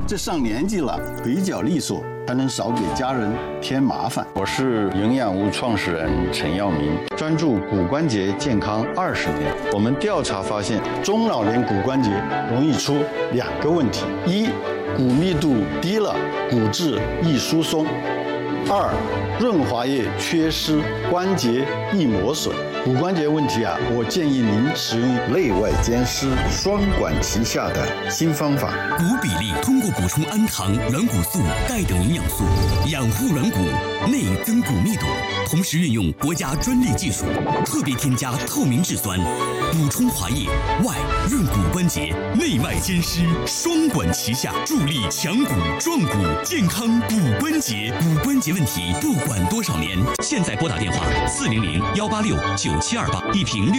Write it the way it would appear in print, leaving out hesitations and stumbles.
这上年纪了，腿脚利索，才能少给家人添麻烦。 我是营养屋创始人陈耀明，专注骨关节健康20年。我们调查发现，中老年骨关节容易出2个问题：一，骨密度低了，骨质易疏松；二，润滑液缺失，关节易磨损。骨关节问题啊，我建议您使用内外兼施、双管齐下的新方法。 骨比例通过补充氨糖、软骨素、钙等营养素，养护软骨，内增骨密度，同时运用国家专利技术，特别添加透明质酸，补充滑液，外润骨关节，内外兼施，双管齐下，助力强骨壮骨，健康骨关节。骨关节问题不管多少年，现在拨打电话400-186-9728，一瓶